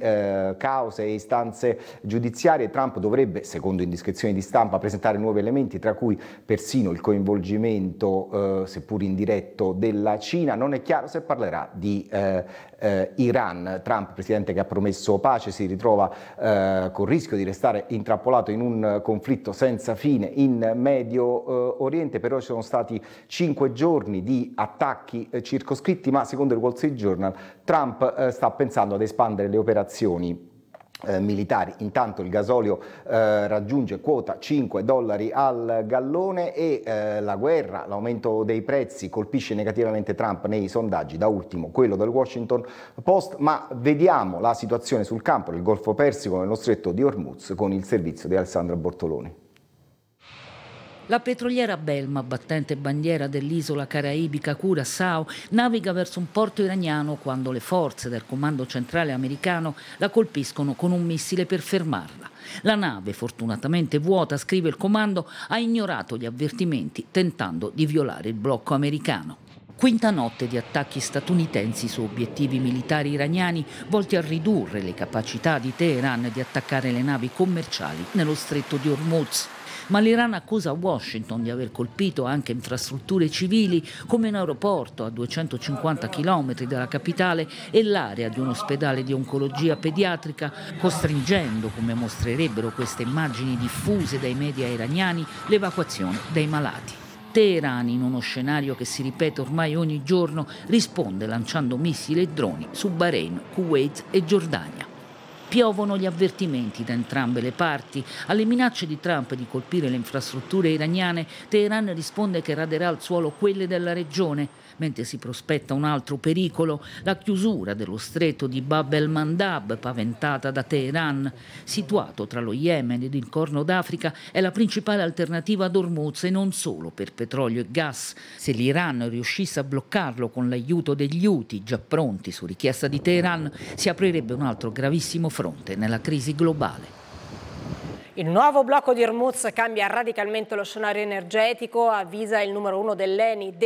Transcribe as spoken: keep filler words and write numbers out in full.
eh, cause e istanze giudiziarie. Trump dovrebbe, secondo indiscrezioni di stampa, presentare nuovi elementi, tra cui persino il coinvolgimento, eh, seppur indiretto, della Cina. Non è chiaro se parlerà di eh, eh, Iran. Trump, presidente che ha promesso pace, si ritrova eh, con il rischio di restare intrappolato in un conflitto senza fine in Medio eh, Oriente. Per ora ci sono stati cinque giorni di attacchi eh, circoscritti, ma secondo il Wall Street Journal Trump eh, sta pensando ad espandere le operazioni Eh, militari. Intanto il gasolio eh, raggiunge quota cinque dollari al gallone e eh, la guerra, l'aumento dei prezzi colpisce negativamente Trump nei sondaggi, da ultimo quello del Washington Post. Ma vediamo la situazione sul campo del Golfo Persico, nello stretto di Hormuz, con il servizio di Alessandra Bortoloni. La petroliera Belma, battente bandiera dell'isola caraibica Curaçao, naviga verso un porto iraniano quando le forze del comando centrale americano la colpiscono con un missile per fermarla. La nave, fortunatamente vuota, scrive il comando, ha ignorato gli avvertimenti tentando di violare il blocco americano. Quinta notte di attacchi statunitensi su obiettivi militari iraniani volti a ridurre le capacità di Teheran di attaccare le navi commerciali nello stretto di Hormuz. Ma l'Iran accusa Washington di aver colpito anche infrastrutture civili come un aeroporto a duecentocinquanta chilometri dalla capitale e l'area di un ospedale di oncologia pediatrica, costringendo, come mostrerebbero queste immagini diffuse dai media iraniani, l'evacuazione dei malati. Teheran, in uno scenario che si ripete ormai ogni giorno, risponde lanciando missili e droni su Bahrain, Kuwait e Giordania. Piovono gli avvertimenti da entrambe le parti. Alle minacce di Trump di colpire le infrastrutture iraniane, Teheran risponde che raderà al suolo quelle della regione, mentre si prospetta un altro pericolo, la chiusura dello stretto di Bab el-Mandab, paventata da Teheran. Situato tra lo Yemen ed il Corno d'Africa, è la principale alternativa ad Hormuz, e non solo per petrolio e gas. Se l'Iran riuscisse a bloccarlo con l'aiuto degli Houthi, già pronti su richiesta di Teheran, si aprirebbe un altro gravissimo fronte nella crisi globale. Il nuovo blocco di Hormuz cambia radicalmente lo scenario energetico, avvisa il numero uno dell'E N I.